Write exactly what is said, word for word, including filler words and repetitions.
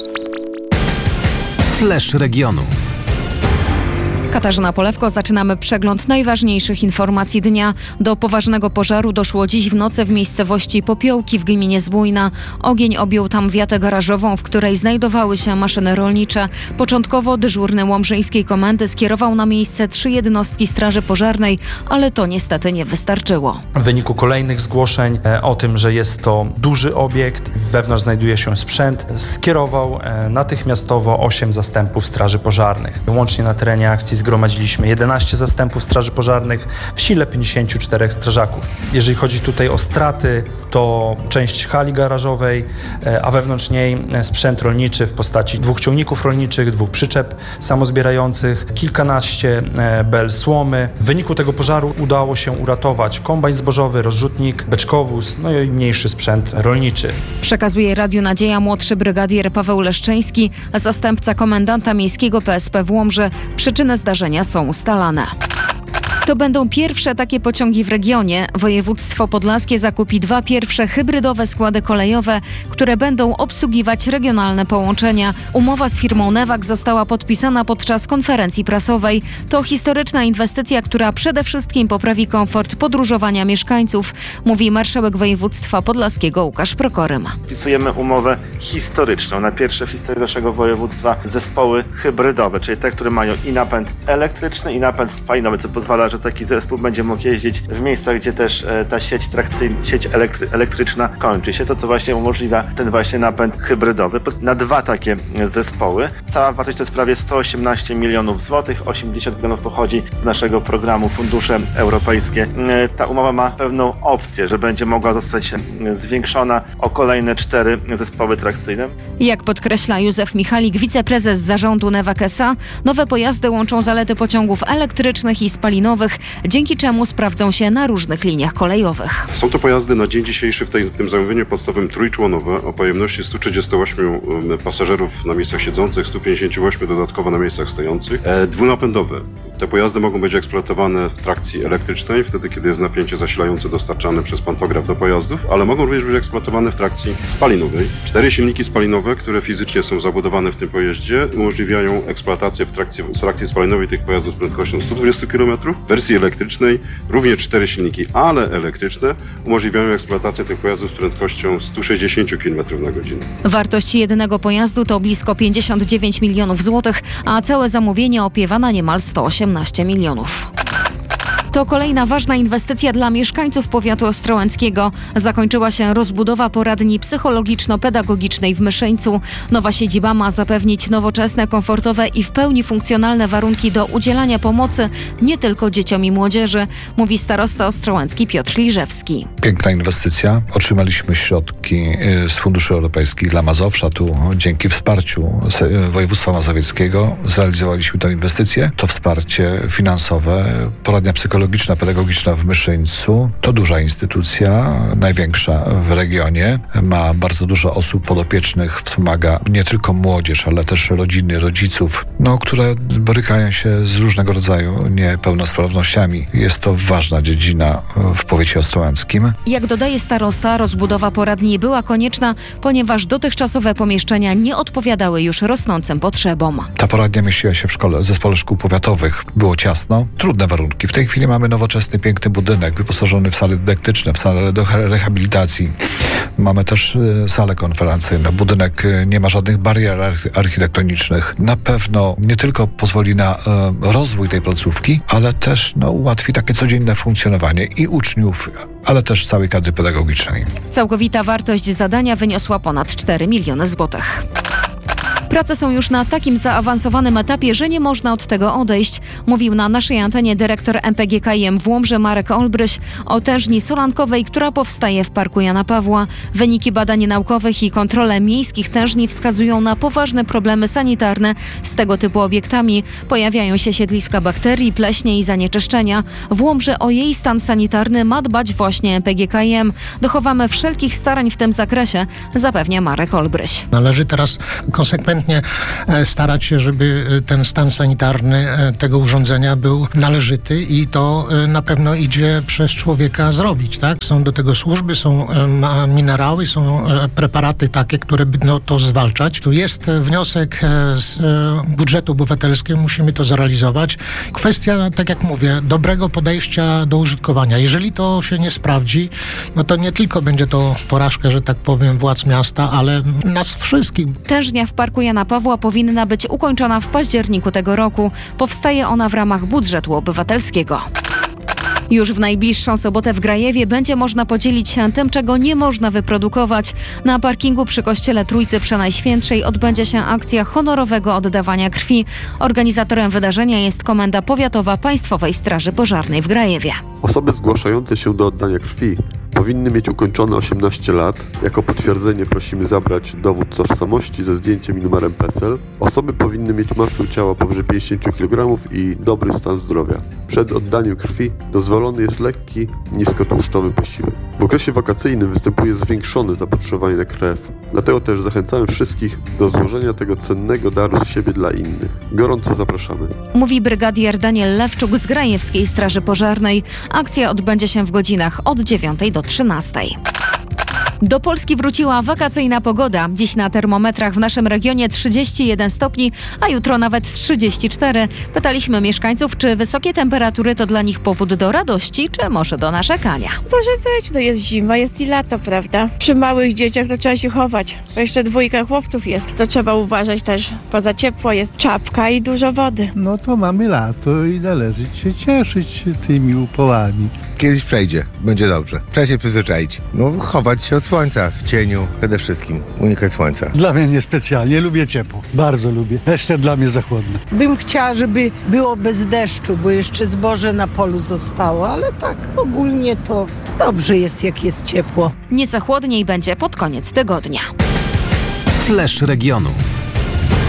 Flash regionu. Katarzyna Polewko, zaczynamy przegląd najważniejszych informacji dnia. Do poważnego pożaru doszło dziś w nocy w miejscowości Popiołki w gminie Zbójna. Ogień objął tam wiatę garażową, w której znajdowały się maszyny rolnicze. Początkowo dyżurny Łomżyńskiej Komendy skierował na miejsce trzy jednostki straży pożarnej, ale to niestety nie wystarczyło. W wyniku kolejnych zgłoszeń o tym, że jest to duży obiekt, wewnątrz znajduje się sprzęt, skierował natychmiastowo osiem zastępów straży pożarnych. Łącznie na terenie akcji zgromadziliśmy jedenaście zastępów straży pożarnych, w sile pięćdziesięciu czterech strażaków. Jeżeli chodzi tutaj o straty, to część hali garażowej, a wewnątrz niej sprzęt rolniczy w postaci dwóch ciągników rolniczych, dwóch przyczep samozbierających, kilkanaście bel słomy. W wyniku tego pożaru udało się uratować kombajn zbożowy, rozrzutnik, beczkowóz, no i mniejszy sprzęt rolniczy. Przekazuje Radiu Nadzieja młodszy brygadier Paweł Leszczyński, zastępca komendanta miejskiego P S P w Łomży. Przyczyny zdarzenia są ustalane. To będą pierwsze takie pociągi w regionie. Województwo podlaskie zakupi dwa pierwsze hybrydowe składy kolejowe, które będą obsługiwać regionalne połączenia. Umowa z firmą Newag została podpisana podczas konferencji prasowej. To historyczna inwestycja, która przede wszystkim poprawi komfort podróżowania mieszkańców, mówi marszałek województwa podlaskiego Łukasz Prokorym. Podpisujemy umowę historyczną na pierwsze w historii naszego województwa zespoły hybrydowe, czyli te, które mają i napęd elektryczny, i napęd spalinowy, co pozwala, że taki zespół będzie mógł jeździć w miejscach, gdzie też e, ta sieć trakcyjna, sieć elektry, elektryczna kończy się. To, co właśnie umożliwia ten właśnie napęd hybrydowy. Na dwa takie zespoły. Cała wartość to jest prawie sto osiemnaście milionów złotych. osiemdziesiąt milionów pochodzi z naszego programu Fundusze Europejskie. E, ta umowa ma pewną opcję, że będzie mogła zostać zwiększona o kolejne cztery zespoły trakcyjne. Jak podkreśla Józef Michalik, wiceprezes zarządu Newag S A, nowe pojazdy łączą zalety pociągów elektrycznych i spalinowych, dzięki czemu sprawdzą się na różnych liniach kolejowych. Są to pojazdy na dzień dzisiejszy w, tej, w tym zamówieniu podstawowym trójczłonowe o pojemności stu trzydziestu ośmiu pasażerów na miejscach siedzących, stu pięćdziesięciu ośmiu dodatkowo na miejscach stojących, e, dwunapędowe. Te pojazdy mogą być eksploatowane w trakcji elektrycznej, wtedy kiedy jest napięcie zasilające dostarczane przez pantograf do pojazdów, ale mogą również być eksploatowane w trakcji spalinowej. Cztery silniki spalinowe, które fizycznie są zabudowane w tym pojeździe, umożliwiają eksploatację w trakcji, w trakcji spalinowej tych pojazdów z prędkością stu dwudziestu kilometrów. W wersji elektrycznej również cztery silniki, ale elektryczne, umożliwiają eksploatację tych pojazdów z prędkością stu sześćdziesięciu kilometrów na godzinę. Wartość jednego pojazdu to blisko pięćdziesiąt dziewięć milionów złotych, a całe zamówienie opiewa na niemal sto osiemnaście milionów. To kolejna ważna inwestycja dla mieszkańców powiatu ostrołęckiego. Zakończyła się rozbudowa poradni psychologiczno-pedagogicznej w Myszyńcu. Nowa siedziba ma zapewnić nowoczesne, komfortowe i w pełni funkcjonalne warunki do udzielania pomocy nie tylko dzieciom i młodzieży, mówi starosta ostrołęcki Piotr Liżewski. Piękna inwestycja. Otrzymaliśmy środki z funduszy europejskich dla Mazowsza. Tu dzięki wsparciu województwa mazowieckiego zrealizowaliśmy tę inwestycję. To wsparcie finansowe, poradnia psychologiczna pedagogiczna w Myszyńcu to duża instytucja, największa w regionie. Ma bardzo dużo osób podopiecznych, wspomaga nie tylko młodzież, ale też rodziny, rodziców, no, które borykają się z różnego rodzaju niepełnosprawnościami. Jest to ważna dziedzina w powiecie ostrołęckim. Jak dodaje starosta, rozbudowa poradni była konieczna, ponieważ dotychczasowe pomieszczenia nie odpowiadały już rosnącym potrzebom. Ta poradnia mieściła się w szkole, zespole szkół powiatowych. Było ciasno, trudne warunki. W tej chwili mamy nowoczesny, piękny budynek, wyposażony w sale dydaktyczne, w sale do rehabilitacji. Mamy też salę konferencyjną. Budynek nie ma żadnych barier architektonicznych. Na pewno nie tylko pozwoli na e, rozwój tej placówki, ale też no, ułatwi takie codzienne funkcjonowanie i uczniów, ale też całej kadry pedagogicznej. Całkowita wartość zadania wyniosła ponad cztery miliony złotych. Prace są już na takim zaawansowanym etapie, że nie można od tego odejść, mówił na naszej antenie dyrektor M P G K I M w Łomży Marek Olbryś o tężni solankowej, która powstaje w Parku Jana Pawła. Wyniki badań naukowych i kontrole miejskich tężni wskazują na poważne problemy sanitarne z tego typu obiektami. Pojawiają się siedliska bakterii, pleśnie i zanieczyszczenia. W Łomży o jej stan sanitarny ma dbać właśnie M P G K I M. Dochowamy wszelkich starań w tym zakresie, zapewnia Marek Olbryś. Należy teraz konsekwentnie konsekwentnie e, starać się, żeby e, ten stan sanitarny e, tego urządzenia był należyty i to e, na pewno idzie przez człowieka zrobić, tak? Są do tego służby, są e, ma minerały, są e, preparaty takie, które będą to zwalczać. Tu jest e, wniosek e, z e, budżetu obywatelskiego, musimy to zrealizować. Kwestia, tak jak mówię, dobrego podejścia do użytkowania. Jeżeli to się nie sprawdzi, no to nie tylko będzie to porażka, że tak powiem, władz miasta, ale nas wszystkich. Tężnia w Parku Jana Pawła powinna być ukończona w październiku tego roku. Powstaje ona w ramach budżetu obywatelskiego. Już w najbliższą sobotę w Grajewie będzie można podzielić się tym, czego nie można wyprodukować. Na parkingu przy Kościele Trójcy Przenajświętszej odbędzie się akcja honorowego oddawania krwi. Organizatorem wydarzenia jest Komenda Powiatowa Państwowej Straży Pożarnej w Grajewie. Osoby zgłaszające się do oddania krwi powinny mieć ukończone osiemnaście lat. Jako potwierdzenie prosimy zabrać dowód tożsamości ze zdjęciem i numerem P E S E L. Osoby powinny mieć masę ciała powyżej pięćdziesiąt kilogramów i dobry stan zdrowia. Przed oddaniem krwi dozwolony jest lekki, niskotłuszczowy posiłek. W okresie wakacyjnym występuje zwiększone zapotrzebowanie na krew. Dlatego też zachęcamy wszystkich do złożenia tego cennego daru z siebie dla innych. Gorąco zapraszamy. Mówi brygadier Daniel Lewczuk z Grajewskiej Straży Pożarnej. Akcja odbędzie się w godzinach od dziewiątej do trzynastej. Do Polski wróciła wakacyjna pogoda. Dziś na termometrach w naszym regionie trzydzieści jeden stopni, a jutro nawet trzydzieści cztery. Pytaliśmy mieszkańców, czy wysokie temperatury to dla nich powód do radości, czy może do narzekania. Może być, no jest zima, jest i lato, prawda? Przy małych dzieciach to trzeba się chować, bo jeszcze dwójka chłopców jest. To trzeba uważać też, poza ciepło jest czapka i dużo wody. No to mamy lato i należy się cieszyć tymi upałami. Kiedyś przejdzie, będzie dobrze. Trzeba się przyzwyczaić. No chować się od słońca, w cieniu przede wszystkim, unikać słońca. Dla mnie niespecjalnie, lubię ciepło, bardzo lubię. Jeszcze dla mnie za chłodne. Bym chciała, żeby było bez deszczu, bo jeszcze zboże na polu zostało, ale tak ogólnie to dobrze jest, jak jest ciepło. Nieco chłodniej będzie pod koniec tygodnia. Flash regionu.